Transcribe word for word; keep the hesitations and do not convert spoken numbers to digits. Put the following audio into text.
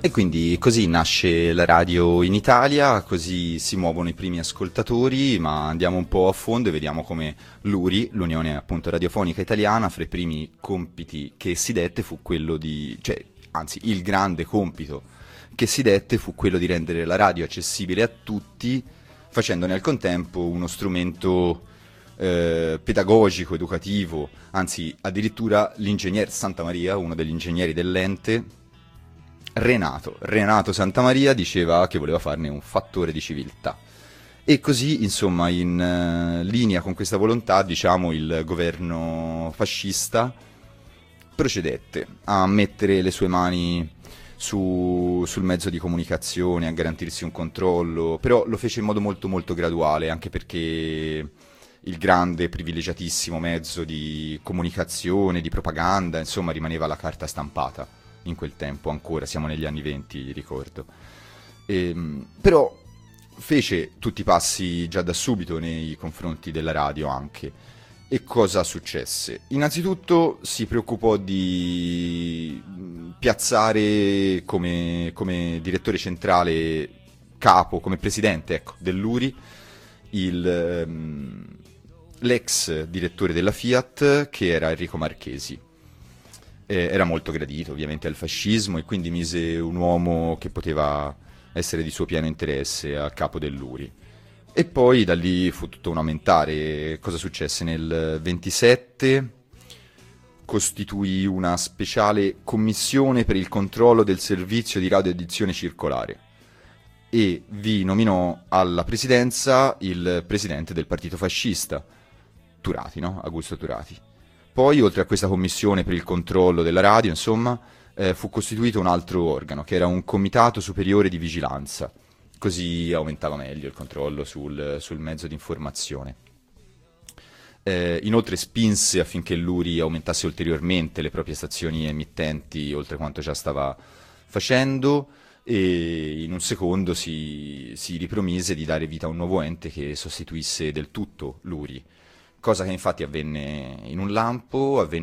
E quindi così nasce la radio in Italia, così si muovono i primi ascoltatori, ma andiamo un po' a fondo e vediamo come l'U R I, l'Unione appunto Radiofonica Italiana, fra i primi compiti che si dette fu quello di, cioè, anzi, il grande compito che si dette fu quello di rendere la radio accessibile a tutti, facendone al contempo uno strumento eh, pedagogico, educativo, anzi addirittura l'ingegner Santamaria, uno degli ingegneri dell'ente, Renato, Renato Santamaria, diceva che voleva farne un fattore di civiltà. E così, insomma, in uh, linea con questa volontà, diciamo, il governo fascista procedette a mettere le sue mani su, sul mezzo di comunicazione, a garantirsi un controllo, però lo fece in modo molto molto graduale, anche perché il grande, privilegiatissimo mezzo di comunicazione, di propaganda, insomma, rimaneva la carta stampata. In quel tempo ancora, siamo negli anni venti, ricordo. E, però fece tutti i passi già da subito nei confronti della radio anche. E cosa successe? Innanzitutto si preoccupò di piazzare come, come direttore centrale, capo, come presidente, ecco, dell'U R I, il, um, l'ex direttore della Fiat, che era Enrico Marchesi. Era molto gradito ovviamente al fascismo e quindi mise un uomo che poteva essere di suo pieno interesse a capo dell'U R I. E poi da lì fu tutto un aumentare. Cosa successe? Nel ventisette costituì una speciale commissione per il controllo del servizio di radioedizione circolare e vi nominò alla presidenza il presidente del partito fascista, Turati, no? Augusto Turati. Poi, oltre a questa commissione per il controllo della radio, insomma, eh, fu costituito un altro organo, che era un comitato superiore di vigilanza. Così aumentava meglio il controllo sul, sul mezzo di informazione. Eh, inoltre spinse affinché l'U R I aumentasse ulteriormente le proprie stazioni emittenti, oltre quanto già stava facendo, e in un secondo si, si ripromise di dare vita a un nuovo ente che sostituisse del tutto l'U R I. Cosa che infatti avvenne in un lampo, avvenne